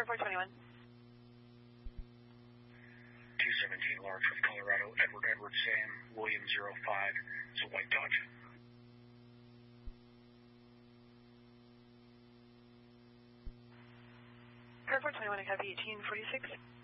421. 217 Lawrence with Colorado, Edward Sam, William 05. It's a white Dodge. Air 421, I copy 1846.